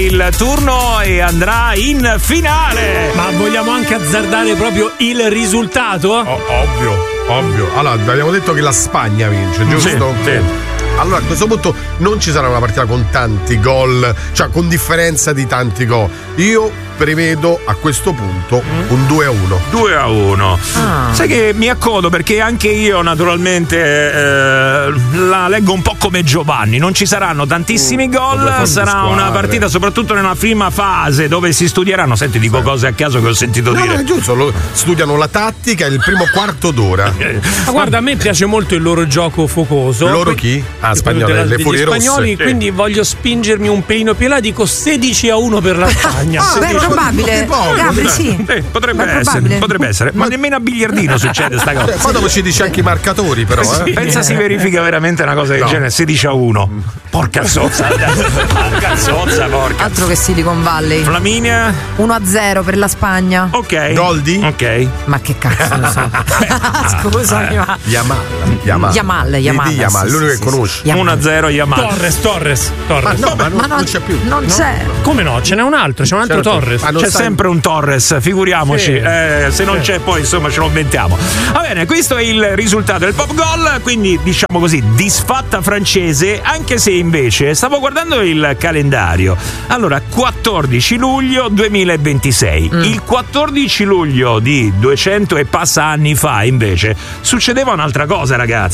Il turno e andrà in finale. Ma vogliamo anche azzardare proprio il risultato? Ovvio. Allora, abbiamo detto che la Spagna vince, giusto? Sì. Allora, a questo punto non ci sarà una partita con tanti gol, cioè con differenza di tanti gol. Io prevedo a questo punto un 2-1. 2-1. Sai che mi accodo perché anche io naturalmente la leggo un po' come Giovanni. Non ci saranno tantissimi gol, sarà una partita soprattutto nella prima fase dove si studieranno. Senti, dico cose a caso che ho sentito dire. No, è giusto, studiano la tattica e il primo quarto d'ora. Ma guarda, a me piace molto il loro gioco focoso. Loro chi? Spagnoli, le furie rosse. Spagnoli, quindi voglio spingermi un pelino più là, dico 16-1 per la Spagna. Probabile. Gabri, sì. Potrebbe essere. Ma nemmeno a biliardino succede sta cosa. Poi dopo ci dice anche i marcatori, però. Pensa si verifica veramente una cosa del genere, 16-1. Porca zozza. Porca. Altro che Silicon Valley. Flaminia 1-0 per la Spagna. Ok. Goldi? Ok. Ma che cazzo ne so. Scusami, ma Yamal, l'unico che conosci. 1-0 Yamal. Torres. Ma non c'è più. Non c'è. Come no? Ce n'è un altro, c'è un altro Torres. C'è sempre un Torres, figuriamoci. Se non c'è, poi insomma ce lo inventiamo. Va bene, questo è il risultato del Pop Goal, quindi diciamo così, disfatta francese, anche se invece stavo guardando il calendario. Allora, 14 luglio 2026. Il 14 luglio di 200 e passa anni fa, invece, succedeva un'altra cosa, ragazzi.